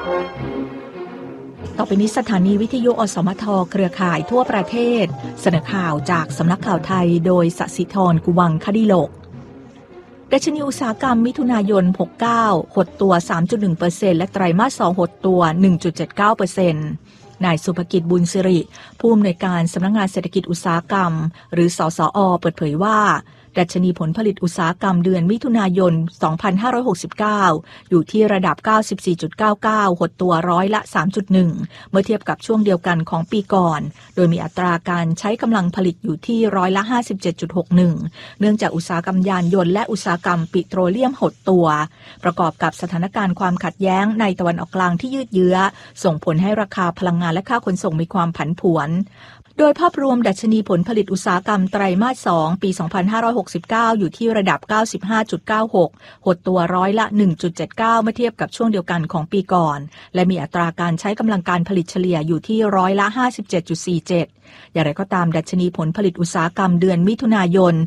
ต่อไปนี้สถานีวิทยุอสมทเครือข่ายทั่วประเทศเสนอข่าวจากสำนักข่าวไทยโดยสศิธร กุวังคดิโลกดัชนีอุตสาหกรรมมิถุนายน 69 หดตัว 3.1% และไตรมาส 2 หดตัว 1.79%นายสุภกิจ บุญสิริผู้อำนวยการสำนักงานเศรษฐกิจอุตสาหกรรมหรือสสอ.เปิดเผยว่าดัชนีผลผลิตอุตสาหกรรมเดือนมิถุนายน 2569 อยู่ที่ระดับ 94.99 หดตัวร้อยละ 3.1 เมื่อเทียบกับช่วงเดียวกันของปีก่อนโดยมีอัตราการใช้กำลังผลิตอยู่ที่ร้อยละ 57.61 เนื่องจากอุตสาหกรรมยานยนต์และอุตสาหกรรมปิโตรเลียมหดตัวประกอบกับสถานการณ์ความขัดแย้งในตะวันออกกลางที่ยืดเยื้อส่งผลให้ราคาพลังงานและค่าขนส่งมีความผันผวนโดยภาพรวมดัชนีผลผลิตอุตสาหกรรมไตรมาส 2 ปี 2569 อยู่ที่ระดับ 95.96 หดตัวร้อยละ 1.79 เมื่อเทียบกับช่วงเดียวกันของปีก่อนและมีอัตราการใช้กำลังการผลิตเฉลี่ยอยู่ที่ร้อยละ 57.47 อย่างไรก็ตามดัชนีผลผลิตอุตสาหกรรมเดือนมิถุนายน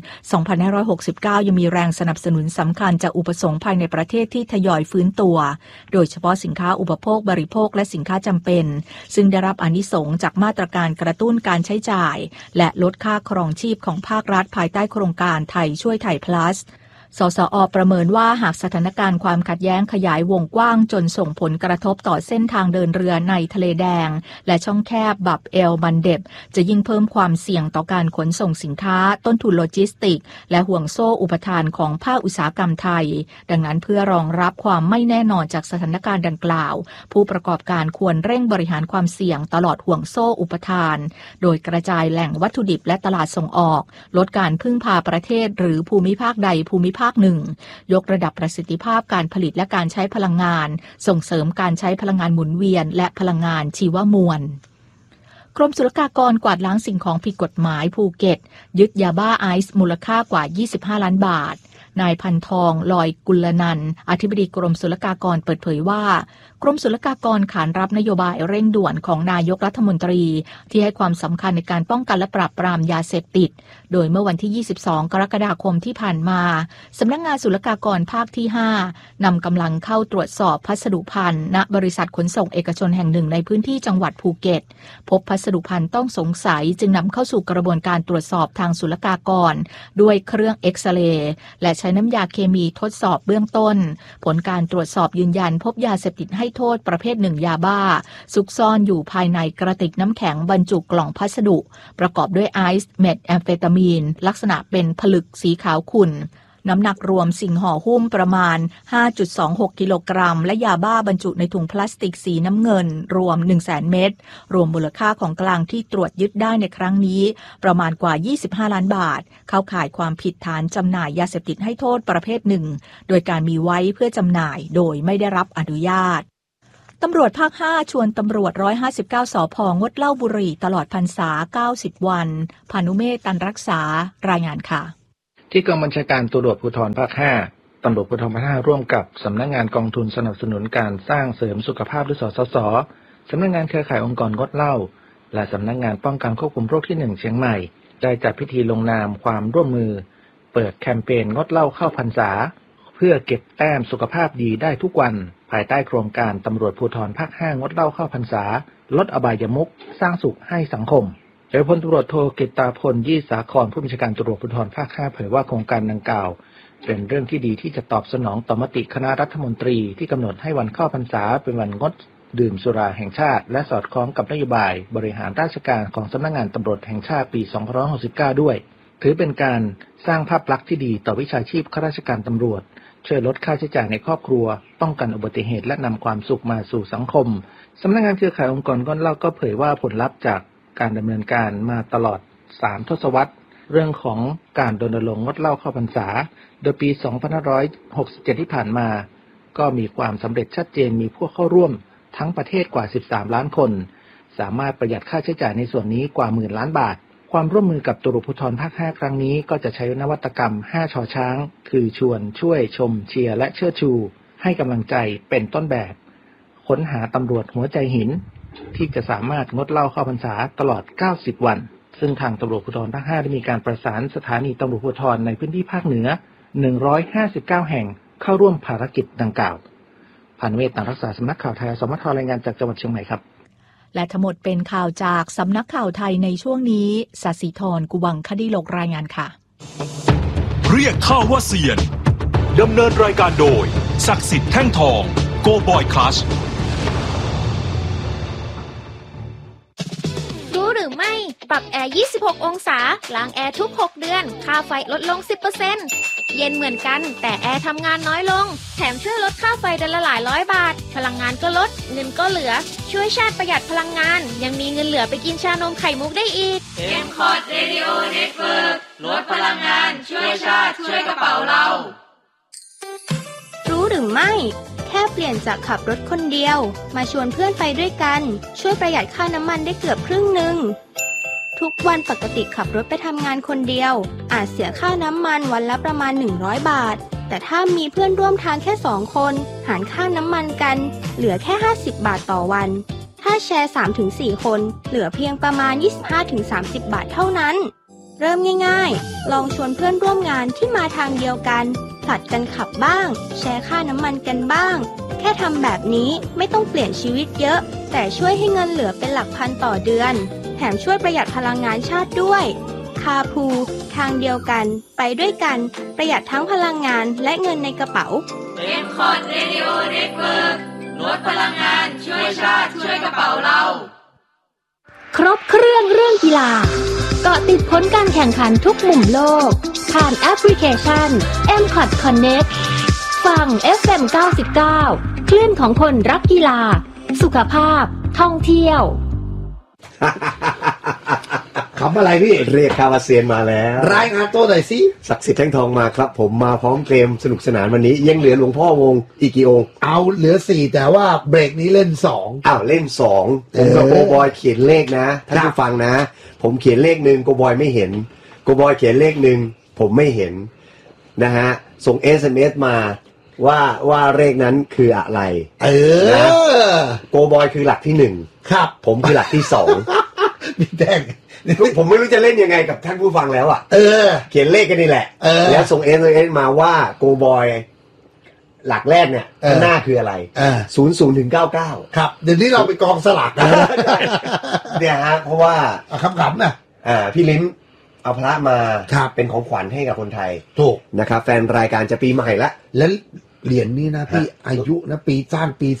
2569 ยังมีแรงสนับสนุนสำคัญจากอุปสงค์ภายในประเทศที่ทยอยฟื้นตัวโดยเฉพาะสินค้าอุปโภคบริโภคและสินค้าจำเป็นซึ่งได้รับอานิสงส์จากมาตรการกระตุ้นการใช้จ่ายและลดค่าครองชีพของภาครัฐภายใต้โครงการไทยช่วยไทย plusสสอ.ประเมินว่าหากสถานการณ์ความขัดแย้งขยายวงกว้างจนส่งผลกระทบต่อเส้นทางเดินเรือในทะเลแดงและช่องแคบบับเอลมันเดบจะยิ่งเพิ่มความเสี่ยงต่อการขนส่งสินค้าต้นทุนโลจิสติกและห่วงโซ่อุปทานของภาคอุตสาหกรรมไทยดังนั้นเพื่อรองรับความไม่แน่นอนจากสถานการณ์ดังกล่าวผู้ประกอบการควรเร่งบริหารความเสี่ยงตลอดห่วงโซ่อุปทานโดยกระจายแหล่งวัตถุดิบและตลาดส่งออกลดการพึ่งพาประเทศหรือภูมิภาคใดภูมิภาคหนึ่งยกระดับประสิทธิภาพการผลิตและการใช้พลังงานส่งเสริมการใช้พลังงานหมุนเวียนและพลังงานชีวมวลกรมศุลกากรกวาดล้างสิ่งของผิดกฎหมายภูเก็ตยึดยาบ้าไอซ์มูลค่ากว่า25ล้านบาทนายพันทองลอยกุลนันท์อธิบดีกรมศุลกากรเปิดเผยว่ากรมศุลกากรขานรับนโยบายเร่งด่วนของนายกรัฐมนตรีที่ให้ความสำคัญในการป้องกันและปราบปรามยาเสพติดโดยเมื่อวันที่22กรกฎาคมที่ผ่านมาสำนักงานศุลกากรภาคที่5นำกำลังเข้าตรวจสอบพัสดุภัณฑ์ณบริษัทขนส่งเอกชนแห่งหนึ่งในพื้นที่จังหวัดภูเก็ตพบพัสดุภัณฑ์ต้องสงสัยจึงนำเข้าสู่กระบวนการตรวจสอบทางศุลกากรด้วยเครื่องเอ็กซเรย์และใช้น้ำยาเคมีทดสอบเบื้องต้นผลการตรวจสอบยืนยันพบยาเสพติดให้โทษประเภท1ยาบ้าซุกซ่อนอยู่ภายในกระติกน้ำแข็งบรรจุกล่องพัสดุประกอบด้วยไอซ์เมทแอมเฟตามีนลักษณะเป็นผลึกสีขาวขุ่นน้ำหนักรวมสิ่งห่อหุ้มประมาณ 5.26 กิโลกรัมและยาบ้าบรรจุในถุงพลาสติกสีน้ำเงินรวม 100,000 เม็ดรวมมูลค่าของกลางที่ตรวจยึดได้ในครั้งนี้ประมาณกว่า25ล้านบาทเข้าข่ายความผิดฐานจำหน่ายยาเสพติดให้โทษประเภทหนึ่งโดยการมีไว้เพื่อจำหน่ายโดยไม่ได้รับอนุญาตตำรวจภาค 5 ชวนตำรวจ159สภ.งดเหล้าบุหรี่ตลอดพรรษา90วันพานุเมธ ตันรักษารายงานค่ะที่กองบัญชาการตำรวจภูธรภาค 5 ตำรวจภูธรภาค 5ร่วมกับสำนักงานกองทุนสนับสนุนการสร้างเสริมสุขภาพหรือสสส.สำนักงานเครือข่ายองค์กรงดเหล้าและสำนักงานป้องกันควบคุมโรคที่1เชียงใหม่ได้จัดพิธีลงนามความร่วมมือเปิดแคมเปญงดเหล้าเข้าพรรษาเพื่อเก็บแต้มสุขภาพดีได้ทุกวันภายใต้โครงการตำรวจภูธรภาค 5งดเหล้าเข้าพรรษาลดอบายมุขสร้างสุขให้สังคมโดยพลตำรวจโทกฤตาพลยี่สาครผู้บัญชาการตำรวจภูธรภาค 5เผยว่าโครงการดังกล่าวเป็นเรื่องที่ดีที่จะตอบสนองต่อมติคณะรัฐมนตรีที่กำหนดให้วันเข้าพรรษาเป็นวันงดดื่มสุราแห่งชาติและสอดคล้องกับนโยบายบริหารราชการของสำนักงานตำรวจแห่งชาติปี2569ด้วยถือเป็นการสร้างภาพลักษณ์ที่ดีต่อวิชาชีพข้าราชการตำรวจช่วยลดค่าใช้จ่ายในครอบครัวป้องกันอุบัติเหตุและนำความสุขมาสู่สังคมสำนักงานเครือข่ายองค์กรงดเหล้าก็เผยว่าผลลัพธ์จากการดำเนินการมาตลอด3ทศวรรษเรื่องของการรณรงค์งดเหล้าเข้าพรรษาโดยปี2567ที่ผ่านมาก็มีความสำเร็จชัดเจนมีผู้เข้าร่วมทั้งประเทศกว่า13ล้านคนสามารถประหยัดค่าใช้จ่ายในส่วนนี้กว่า10,000 ล้านบาทความร่วมมือกับตำรวจภูธรภาค 5ครั้งนี้ก็จะใช้นวัตกรรม5ชอช้างคือชวนช่วยชมเชียร์และเชิดชูให้กำลังใจเป็นต้นแบบค้นหาตำรวจหัวใจหินที่จะสามารถงดเหล้าเข้าพรรษาตลอด90วันซึ่งทางตำรวจภูธรภาค 5ได้มีการประสานสถานีตำรวจภูธรในพื้นที่ภาคเหนือ159แห่งเข้าร่วมภารกิจดังกล่าวพันเวทตารักษาสำนักข่าวไทยสมทรายงานจากจังหวัดเชียงใหม่ครับและทั้งหมดเป็นข่าวจากสำนักข่าวไทยในช่วงนี้ศศิธร กุวังคดีโลกรายงานค่ะเรียกข้าว่าเซียนดำเนินรายการโดยศักดิ์สิทธิ์แท่งทองโกบอยคลัชรู้หรือไม่ปรับแอร์26องศาล้างแอร์ทุก6เดือนค่าไฟลดลง 10% เย็นเหมือนกันแต่แอร์ทำงานน้อยลงแถมช่วยลดค่าไฟเดือนละหลายร้อยบาทพลังงานก็ลดเงินก็เหลือช่วยชาติประหยัดพลังงานยังมีเงินเหลือไปกินชานมไข่มุกได้อีก M-Cod Radio Network ลดพลังงานช่วยชาติช่วยกระเป๋าเรารู้หรือไม่แค่เปลี่ยนจากขับรถคนเดียวมาชวนเพื่อนไปด้วยกันช่วยประหยัดค่าน้ำมันได้เกือบครึ่งนึงทุกวันปกติขับรถไปทำงานคนเดียวอาจเสียค่าน้ำมันวันละประมาณ100บาทแต่ถ้ามีเพื่อนร่วมทางแค่2คนหารค่าน้ำมันกันเหลือแค่50บาทต่อวันถ้าแชร์ 3-4 คนเหลือเพียงประมาณ 25-30 บาทเท่านั้นเริ่มง่ายๆลองชวนเพื่อนร่วมงานที่มาทางเดียวกันผลัดกันขับบ้างแชร์ค่าน้ำมันกันบ้างแค่ทำแบบนี้ไม่ต้องเปลี่ยนชีวิตเยอะแต่ช่วยให้เงินเหลือเป็นหลักพันต่อเดือนแถมช่วยประหยัดพลังงานชาติด้วยคาร์พูลทางเดียวกันไปด้วยกันประหยัดทั้งพลังงานและเงินในกระเป๋า M-Cod Radio Network ลดพลังงานช่วยชาติช่วยกระเป๋าเราครบเครื่องกีฬาเกาะติดผลการแข่งขันทุกมุมโลกผ่านแอปพลิเคชัน M-Cod Connect ฟัง FM 99 คลื่นของคนรักกีฬาสุขภาพท่องเที่ยวคำอะไรพี่เรียกคาวาเซียนมาแล้วรายงานตัวหน่อยสิศักดิ์สิทธิ์แท่งทองมาครับผมมาพร้อมเกมสนุกสนานวันนี้ยังเหลือหลวงพ่อวงอีกกี่องค์เอาเหลือ4แต่ว่าเบรกนี้เล่น2 เล่น2ผมกับโกบอยเขียนเลขนะท่านผู้ฟังนะผมเขียนเลขนึงโกบอยไม่เห็นโกบอยเขียนเลขนึงผมไม่เห็นนะฮะส่ง SMS มาว่าเลขนั้นคืออะไรนะโกบอยคือหลักที่1 ครับผมคือหลักที่2 พี่แดงผมไม่รู้จะเล่นยังไงกับท่านผู้ฟังแล้วอ่ะเขียนเลขกันนี่แหละแล้วส่งSMSมาว่าโกบอยหลักแรกเนี่ยข้างหน้าคืออะไร00 ถึง 99 ครับเดี๋ยวนี้เราไปกองสลากกันเนี่ยฮะเพราะว่าขำๆนะพี่ลิ้มเอาพระมาเป็นของขวัญให้กับคนไทยถูกนะครับแฟนรายการจะปีใหม่ละแล้วเหรียญนี้นะพี่อายุนะปีสร้างปี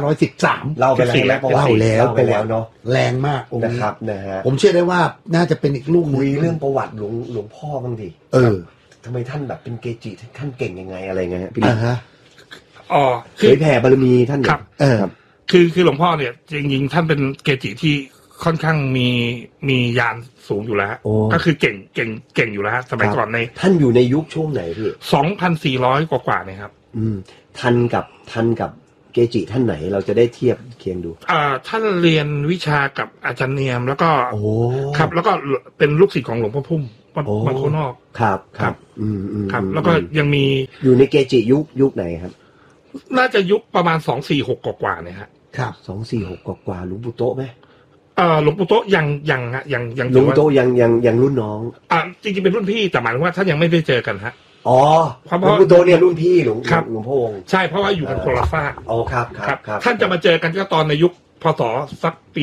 2513 เล่าไปแล้วเนาะแรงมากนะครับนะฮะผมเชื่อได้ว่าน่าจะเป็นอีกลูกนึงเรื่องประวัติหลวงพ่อบ้างดิทำไมท่านแบบเป็นเกจิท่านเก่งยังไงอะไรเงี้ยพี่ลิเผยแผ่บารมีท่านครับคือหลวงพ่อเนี่ยจริงๆท่านเป็นเกจิที่ค่อนข้างมีญาณสูงอยู่แล้วก็คือเก่งอยู่แล้วสมัยก่อนในท่านอยู่ในยุคช่วงไหนพี่2,400 กว่าเนี่ยครับทันกับเกจิท่านไหนเราจะได้เทียบเคียงดูท่านเรียนวิชากับอาจารย์เนียมแล้วก็ครับแล้วก็เป็นลูกศิษย์ของหลวงพ่อพุ่มบางคนนอกครับครับแล้วก็ยังมีอยู่ในเกจิยุคไหนครับน่าจะยุคประมาณ246กว่าเนี่ยฮะครับ246กว่าหลวงปู่โตไหมหลวงปู่โตยังหลวงปู่โตยังรุ่นน้องจริงๆเป็นรุ่นพี่แต่หมายถึงว่าท่านยังไม่ได้เจอกันฮะหลวงปู่โตเนี่ยรุ่นพี่หลวงพ่อวงใช่เพราะว่าอยู่กันคนละฝากครับท่านจะมาเจอกันก็ตอนในยุคพศสักปี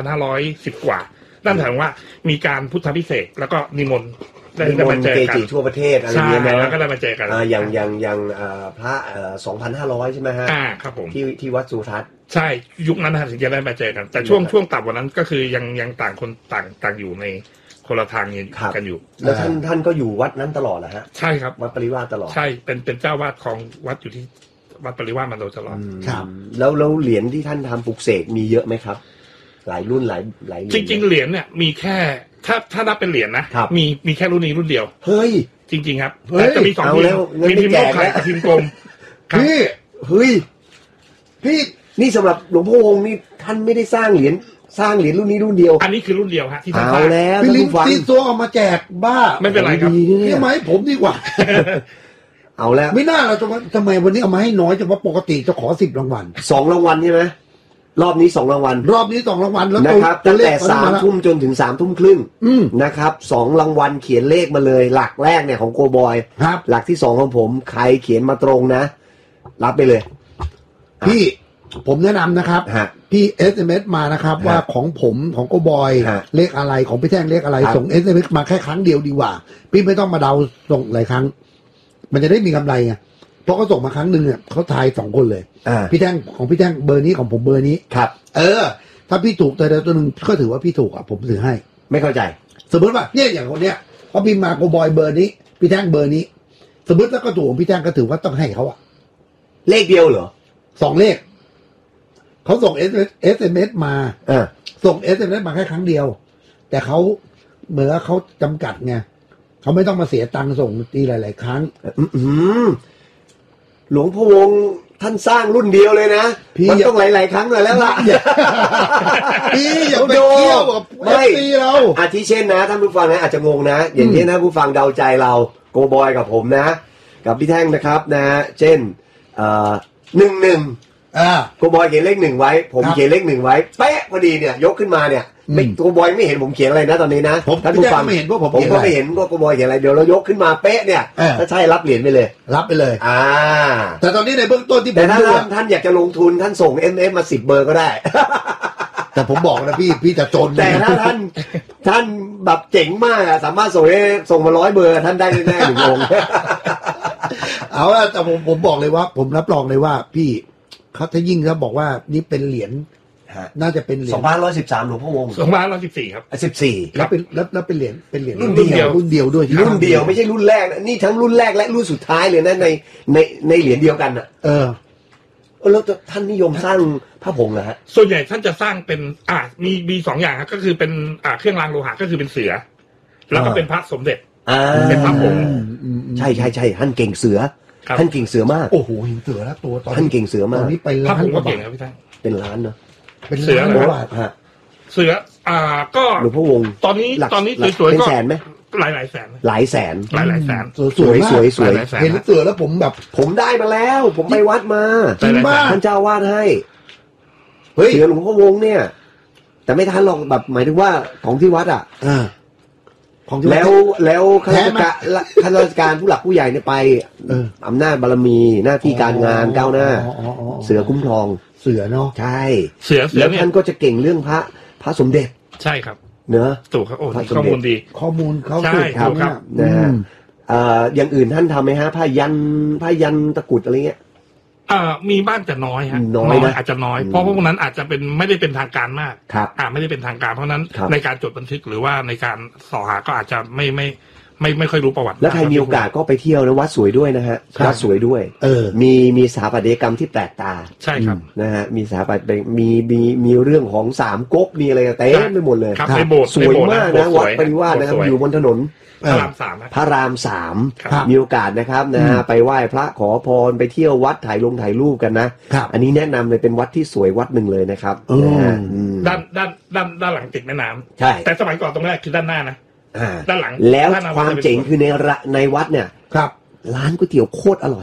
2510กว่านั่นแปลว่ามีการพุทธพิเศษแล้วก็นิมนต์ได้มาเจอกันเกจิทั่วประเทศอะไรอย่างเงี้ยนะแล้วก็ได้มาเจอกันอย่างพระ2,500ใช่ไหมฮะครับผมที่วัดสุทัศน์ใช่ยุคนั้นนะถึงจะได้มาเจอกันแต่ช่วงต่ำกว่านั้นก็คือยังต่างคนต่างอยู่ในคนละทางกันอยู่แล้วท่านก็อยู่วัดนั้นตลอดเหรอฮะใช่ครับวัดปริวาสตลอดใช่เป็นเจ้าวาดของวัดอยู่ที่วัดปริวาสมาโดยตลอดครับแล้วเหรียญที่ท่านทำปลุกเสกมีเยอะไหมครับหลายรุ่นหลายจริงๆเหรียญเนี่ยมีแค่ถ้านับเป็นเหรียญนะมีแค่รุ่นนี้รุ่นเดียวเฮ้ยจริงๆครับแต่จะมี2พิมพ์มีพิมพ์โลกไข่กับพิมพ์กลมพี่เฮ้ยพี่นี่สำหรับหลวงพ่อวงนี่ท่านไม่ได้สร้างเหรียญรุ่นนี้รุ่นเดียวอันนี้คือรุ่นเดียวฮะที่ท่านสร้างแล้วพี่ลิ้นที่ตัวเอามาแจกบ้าไม่เป็นไรครับนี่ไหมผมดีกว่าเอาแล้วไม่น่าเราจะทำไมวันนี้เอามาให้น้อยจังว่าปกติจะขอ10รางวัล 2รางวัลใช่ไหมรอบนี้2รางวัลรอบนี้2รางวัลแล้วนะครับตั้งแต่ 3 ทุ่มจนถึง 3 ทุ่มครึ่งนะครับ2รางวัลเขียนเลขมาเลยหลักแรกเนี่ยของโกบอยหลักที่2ของผมใครเขียนมาตรงนะรับไปเลยพี่ผมแนะนำนะครับฮะพี่ SMS มานะครับฮะว่าของผมของโกบอยฮะเลขอะไรของพี่แท่งเลขอะไรครับส่ง SMS มาแค่ครั้งเดียวดีกว่า พี่ไม่ต้องมาเดาส่งหลายครั้ง มันจะได้มีกำไรไงเพราะเขาส่งมาครั้งหนึ่งเนี่ยเขาทาย2 คนเลย พี่แท่งของพี่แท่งเบอร์นี้ของผมเบอร์นี้ครับถ้าพี่ถูกตัวใดตัวหนึ่งก็ถือว่าพี่ถูกอ่ะผมถือให้ไม่เข้าใจสมมติว่าเนี่ยอย่างคนเนี้ยเขาพิมพ์มาโกบอยเบอร์นี้พี่แท่งเบอร์นี้ สมมติถ้าก็ถูกของพี่แท่งก็ถือว่าต้องให้เขาอ่ะเลขเดียวเหรอ 2 เลขเขาส่ง SMS มา ส่ง SMS มาแค่ครั้งเดียว แต่เขาเหมือนเขาจำกัดไงเขาไม่ต้องมาเสียตังค์ส่งทีหลายๆครั้งหลวงพ่อวงศ์ท่านสร้างรุ่นเดียวเลยนะ มันต้องหลายๆครั้งหน่อยแล้วล่ะพี่อย่าไปเที่ยวกับเอฟซีเราอาทิเช่นนะท่านผู้ฟังนะอาจจะงงนะ อย่างที่ท่านผู้ฟังเดาใจเราโกบอยกับผมนะ กับพี่แท่งนะครับนะเช่น11โกบอยเขียนเลข 1ไว้ผมเขียนเลข 1ไว้เป๊ะพอดีเนี่ยยกขึ้นมาเนี่ยไม่โกบอยไม่เห็นผมเขียนอะไรนะตอนนี้นะท่านผู้ฟังไม่เห็นว่าผมก็ไม่เห็นว่าโกบอยเขียนอะไรเดี๋ยวเรายกขึ้นมาเป๊ะเนี่ยถ้าใช่รับเหรียญไปเลยรับไปเลยแต่ตอนนี้ในเบื้องต้นที่ผมแต่ถ้าท่านอยากจะลงทุนท่านส่ง SMS มา10 เบอร์ก็ได้แต่ผมบอกนะพี่จะจนแต่ถ้าท่านแบบเจ๋งมากอะสามารถส่งมา100 เบอร์ท่านได้แน่ๆ1 องค์เอาละแต่ผมบอกเลยว่า ผมรับรองเลยว่าพี่เขาถ้ายิ่งเขาบอกว่านี่เป็นเหรียญน่าจะเป็นเหรียญ 2513หลวงพ่อวงศ์ 2514ครับ 14 แล้วเป็นเหรียญรุ่นเดียวด้วยรุ่นเดียวไม่ใช่รุ่นแรกนะนี่ทั้งรุ่นแรกและรุ่นสุดท้ายเลยนะในเหรียญเดียวกันอ่ะแล้วท่านนิยมสร้างพระผงเหรอฮะส่วนใหญ่ท่านจะสร้างเป็นมี2 อย่างครับก็คือเป็นเครื่องรางโลหะก็คือเป็นเสือแล้วก็เป็นพระสมเด็จเป็นพระผงใช่ท่านเก่งเสือท่านเก่งเสือมากโอ้โหเห็นเสือแล้วตัวตอนท่านเก่งเสือมากตอนนี้ไปล้านกว่าบาทครับพี่ท่านเป็นล้านเนาะเป็นเสือฮะเสือก็หลวงพ่อวงศ์ตอนนี้สวยๆก็แสนไหมหลายแสนหลายแสนสวยเห็นเสือแล้วผมได้มาแล้วผมไปวัดมาจริงมากท่านเจ้าวาดให้เสือหลวงพ่อวงศ์เนี่ยแต่ไม่ทันหรอกแบบหมายถึงว่าของที่วัดอ่ะแล้วข้าราชการผู้หลักผู้ใหญ่เนี่ยไปอำนาจบารมีหน้าที่การงานก้าวหน้าเสือคุ้มครองเสือเนาะใช่เสือแล้วท่านก็จะเก่งเรื่องพระสมเด็จใช่ครับเนอะถูกครับโอ้ข้อมูลดีข้อมูลเขาถูกครับนะฮะอย่างอื่นท่านทำไหมฮะผ้ายันตะกุดอะไรเงี้ยมีบ้างแต่น้อยฮะน้อยอาจจะน้อยเพราะพวกนั้นอาจจะเป็นไม่ได้เป็นทางการมากครับไม่ได้เป็นทางการเพราะนั้นในการจดบันทึกหรือว่าในการสอหาก็อาจจะไม่ค่อยรู้ประวัติแล้วใครมีโอกาสก็ไปเที่ยวนะวัดสวยด้วยนะฮะวัดสวยด้วยมีสถาปัตยกรรมที่แปลกตาใช่ครับนะฮะมีสถาปัตยมีเรื่องของ3 ก๊กมีอะไรเต็มไปหมดเลยในโบสถ์สวยมากนะวัดปริวาสนะครับอยู่บนถนนพระราม 3มีโอกาสนะครับนะฮะไปไหว้พระขอพรไปเที่ยววัดถ่ายรูปกันนะอันนี้แนะนำเลยเป็นวัดที่สวยวัดหนึ่งเลยนะครับด้านหลังติดแม่น้ำใช่แต่สมัยก่อนตรงแรกคือด้านหน้านะด้านหลังแล้วความเจ๋งคือในวัดเนี่ยร้านก๋วยเตี๋ยวโคตรอร่อย